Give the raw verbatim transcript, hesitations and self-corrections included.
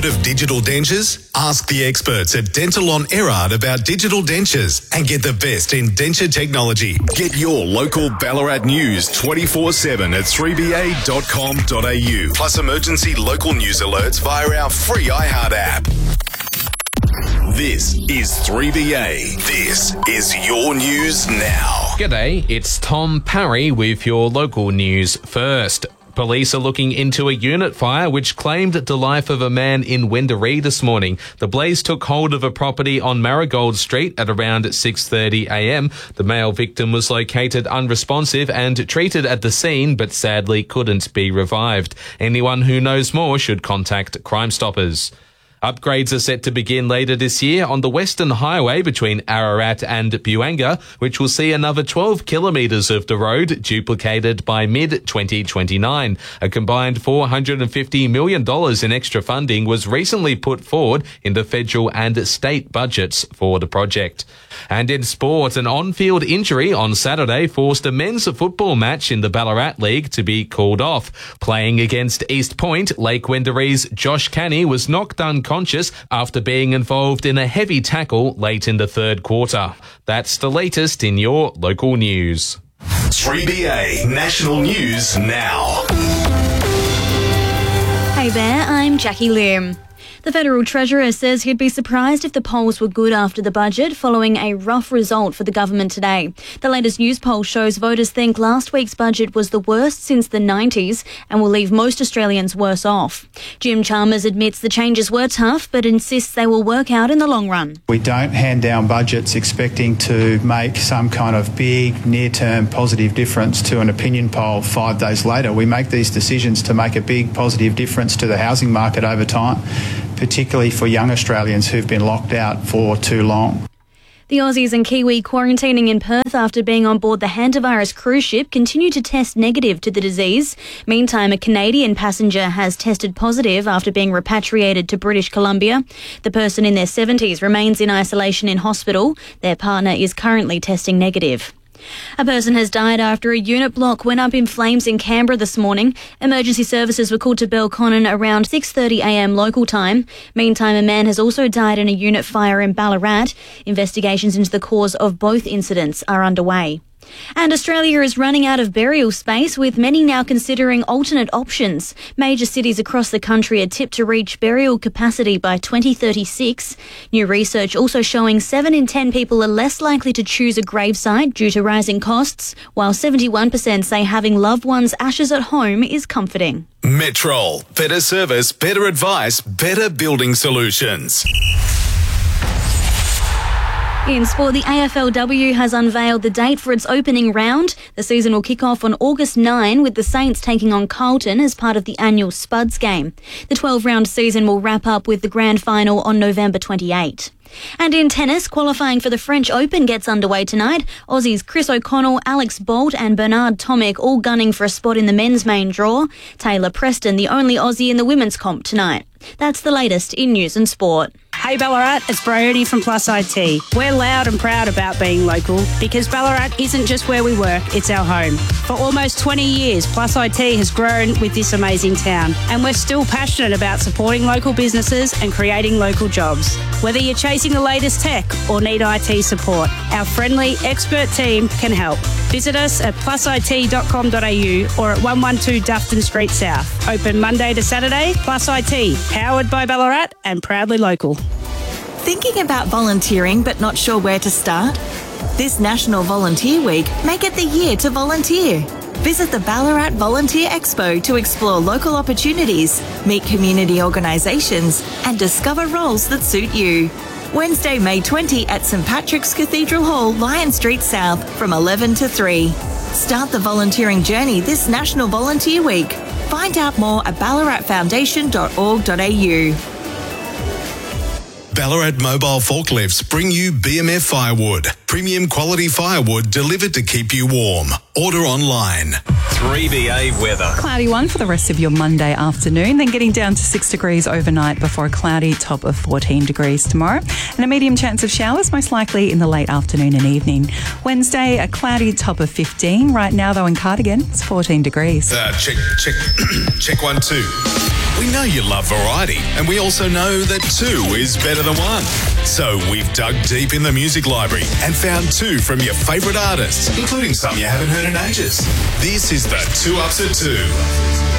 Heard of digital dentures? Ask the experts at Dental on Erard about digital dentures and get the best in denture technology. Get your local Ballarat news twenty-four seven at three b a dot com dot a u. Plus emergency local news alerts via our free iHeart app. This is three B A. This is your news now. G'day, it's Tom Parry with your local news first. Police are looking into a unit fire which claimed the life of a man in Wendouree this morning. The blaze took hold of a property on Marigold Street at around six thirty a m. The male victim was located unresponsive and treated at the scene, but sadly couldn't be revived. Anyone who knows more should contact Crime Stoppers. Upgrades are set to begin later this year on the Western Highway between Ararat and Buanga, which will see another twelve kilometres of the road duplicated by mid twenty twenty-nine. A combined four hundred fifty million dollars in extra funding was recently put forward in the federal and state budgets for the project. And in sport, an on-field injury on Saturday forced a men's football match in the Ballarat League to be called off. Playing against East Point, Lake Wendoree's Josh Canny was knocked unconscious after being involved in a heavy tackle late in the third quarter. That's the latest in your local news. three B A National News Now. Hey there, I'm Jackie Lim. The Federal Treasurer says he'd be surprised if the polls were good after the budget, following a rough result for the government today. The latest news poll shows voters think last week's budget was the worst since the nineties and will leave most Australians worse off. Jim Chalmers admits the changes were tough, but insists they will work out in the long run. We don't hand down budgets expecting to make some kind of big, near-term positive difference to an opinion poll five days later. We make these decisions to make a big positive difference to the housing market over time, particularly for young Australians who've been locked out for too long. The Aussies and Kiwi quarantining in Perth after being on board the hantavirus cruise ship continue to test negative to the disease. Meantime, a Canadian passenger has tested positive after being repatriated to British Columbia. The person in their seventies remains in isolation in hospital. Their partner is currently testing negative. A person has died after a unit block went up in flames in Canberra this morning. Emergency services were called to Belconnen around six thirty a m local time. Meantime, a man has also died in a unit fire in Ballarat. Investigations into the cause of both incidents are underway. And Australia is running out of burial space, with many now considering alternate options. Major cities across the country are tipped to reach burial capacity by twenty thirty-six. New research also showing seven in ten people are less likely to choose a gravesite due to rising costs, while seventy-one percent say having loved ones' ashes at home is comforting. Metrol. Better service, better advice, better building solutions. In sport, the A F L W has unveiled the date for its opening round. The season will kick off on August ninth, with the Saints taking on Carlton as part of the annual Spuds game. The twelve-round season will wrap up with the grand final on November twenty-eighth. And in tennis, qualifying for the French Open gets underway tonight. Aussies Chris O'Connell, Alex Bolt and Bernard Tomic all gunning for a spot in the men's main draw. Taylor Preston, the only Aussie in the women's comp tonight. That's the latest in news and sport. Hey Ballarat, it's Brodie from Plus I T. We're loud and proud about being local because Ballarat isn't just where we work, it's our home. For almost twenty years, Plus I T has grown with this amazing town, and we're still passionate about supporting local businesses and creating local jobs. Whether you're chasing the latest tech or need I T support, our friendly, expert team can help. Visit us at plus I T dot com dot a u or at one twelve Dufton Street South. Open Monday to Saturday. Plus I T, powered by Ballarat and proudly local. Thinking about volunteering but not sure where to start? This National Volunteer Week, make it the year to volunteer. Visit the Ballarat Volunteer Expo to explore local opportunities, meet community organisations and discover roles that suit you. Wednesday, May twentieth at St Patrick's Cathedral Hall, Lion Street South from eleven to three. Start the volunteering journey this National Volunteer Week. Find out more at ballarat foundation dot org dot a u. Ballarat Mobile Forklifts bring you B M F Firewood. Premium quality firewood delivered to keep you warm. Order online. three B A weather. Cloudy one for the rest of your Monday afternoon, then getting down to six degrees overnight before a cloudy top of fourteen degrees tomorrow. And a medium chance of showers, most likely in the late afternoon and evening. Wednesday, a cloudy top of fifteen. Right now, though, in Cardigan, it's fourteen degrees. Uh, check, check, check one, two. We know you love variety, and we also know that two is better than one. So we've dug deep in the music library and found two from your favourite artists, including some you haven't heard in ages. This is the Two Ups at Two.